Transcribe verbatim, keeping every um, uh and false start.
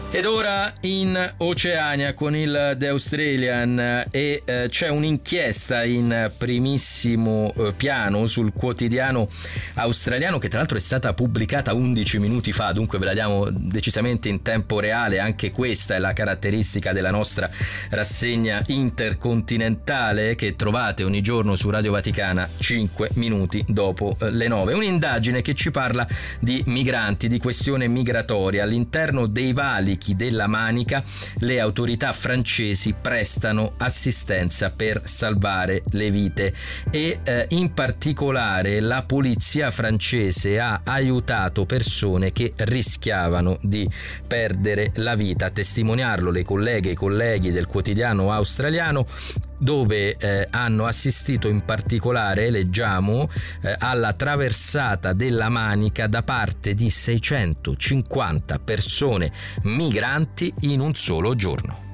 Ed ora in Oceania con il The Australian e eh, c'è un'inchiesta in primissimo eh, piano sul quotidiano australiano, che tra l'altro è stata pubblicata undici minuti fa, dunque ve la diamo decisamente in tempo reale. Anche questa è la caratteristica della nostra rassegna intercontinentale, che trovate ogni giorno su Radio Vaticana cinque minuti dopo eh, le nove. Un'indagine che ci parla di migranti, di questione migratoria. All'interno dei valichi della Manica le autorità francesi prestano assistenza per salvare le vite e eh, in particolare la polizia francese ha aiutato persone che rischiavano di perdere la vita. A testimoniarlo le colleghe e i colleghi del quotidiano australiano, dove eh, hanno assistito in particolare, leggiamo, eh, alla traversata della Manica da parte di seicentocinquanta persone migranti in un solo giorno.